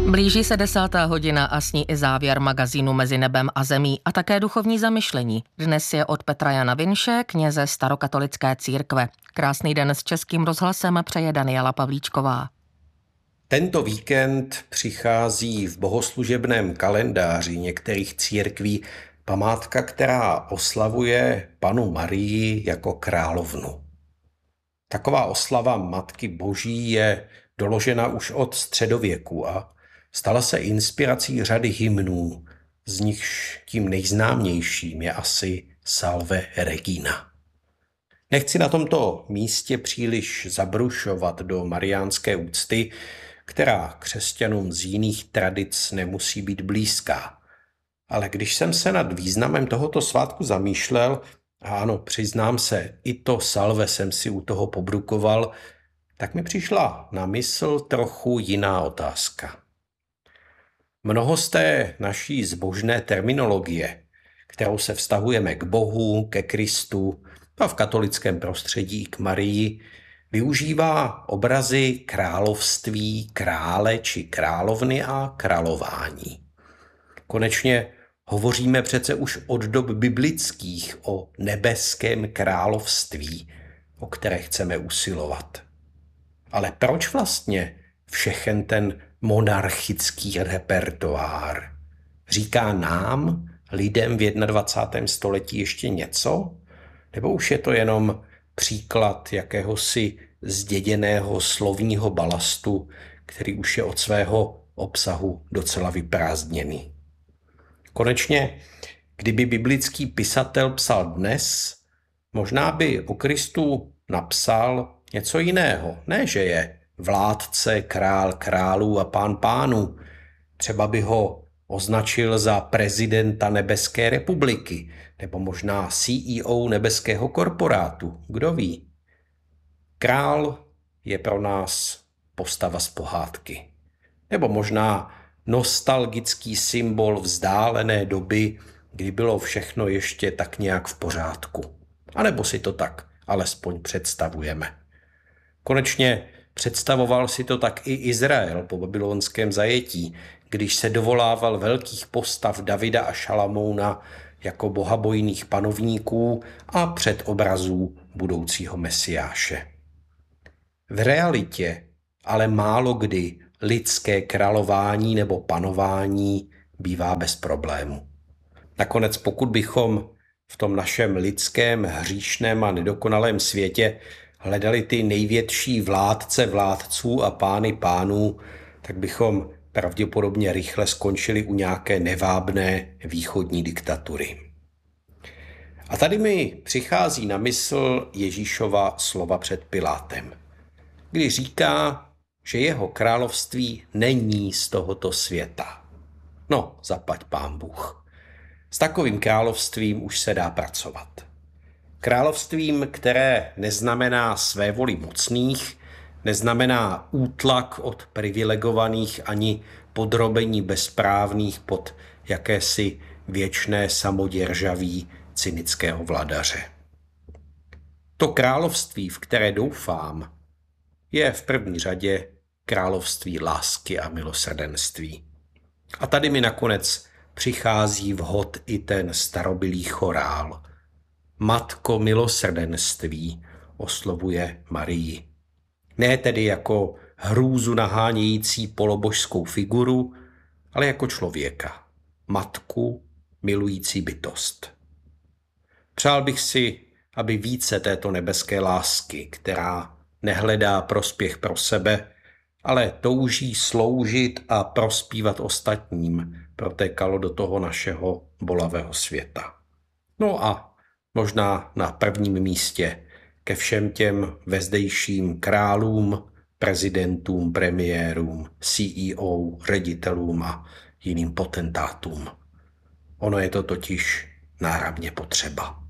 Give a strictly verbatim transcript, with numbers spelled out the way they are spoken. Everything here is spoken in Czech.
Blíží se desátá hodina a s ní i závěr magazínu Mezi nebem a zemí a také duchovní zamyšlení. Dnes je od Petra Jana Vinše, kněze starokatolické církve. Krásný den s Českým rozhlasem přeje Daniela Pavlíčková. Tento víkend přichází v bohoslužebném kalendáři některých církví památka, která oslavuje Pannu Marii jako královnu. Taková oslava Matky Boží je doložena už od středověku a stala se inspirací řady hymnů, z nichž tím nejznámějším je asi Salve Regina. Nechci na tomto místě příliš zabrušovat do mariánské úcty, která křesťanům z jiných tradic nemusí být blízká. Ale když jsem se nad významem tohoto svátku zamýšlel, a ano, přiznám se, i to salve jsem si u toho pobrukoval, tak mi přišla na mysl trochu jiná otázka. Mnoho z té naší zbožné terminologie, kterou se vztahujeme k Bohu, ke Kristu a v katolickém prostředí k Marii, využívá obrazy království, krále či královny a králování. Konečně hovoříme přece už od dob biblických o nebeském království, o které chceme usilovat. Ale proč vlastně všechen ten monarchický repertoár? Říká nám, lidem v dvacátém prvním století ještě něco? Nebo už je to jenom příklad jakéhosi zděděného slovního balastu, který už je od svého obsahu docela vyprázdněný? Konečně, kdyby biblický pisatel psal dnes, možná by o Kristu napsal něco jiného. Ne, že je vládce, král králů a pán pánů. Třeba by ho označil za prezidenta Nebeské republiky, nebo možná C E O nebeského korporátu. Kdo ví? Král je pro nás postava z pohádky. Nebo možná nostalgický symbol vzdálené doby, kdy bylo všechno ještě tak nějak v pořádku. A nebo si to tak alespoň představujeme. Konečně představoval si to tak i Izrael po babylonském zajetí, když se dovolával velkých postav Davida a Šalamouna jako bohabojných panovníků a předobrazů budoucího mesiáše. V realitě ale málo kdy lidské králování nebo panování bývá bez problému. Nakonec pokud bychom v tom našem lidském, hříšném a nedokonalém světě hledali ty největší vládce vládců a pány pánů, tak bychom pravděpodobně rychle skončili u nějaké nevábné východní diktatury. A tady mi přichází na mysl Ježíšova slova před Pilátem, kdy říká, že jeho království není z tohoto světa. No, zaplať pán Bůh. S takovým královstvím už se dá pracovat. Královstvím, které neznamená svévoli mocných, neznamená útlak od privilegovaných ani podrobení bezprávných pod jakési věčné samoděržaví cynického vladaře. To království, v které doufám, je v první řadě království lásky a milosrdenství. A tady mi nakonec přichází vhod i ten starobylý chorál. Matko milosrdenství oslovuje Marii. Ne tedy jako hrůzu nahánějící polobožskou figuru, ale jako člověka. Matku milující bytost. Přál bych si, aby více této nebeské lásky, která nehledá prospěch pro sebe, ale touží sloužit a prospívat ostatním, protékalo do toho našeho bolavého světa. No a možná na prvním místě ke všem těm vezdejším králům, prezidentům, premiérům, C E O, ředitelům a jiným potentátům. Ono je to totiž náramně potřeba.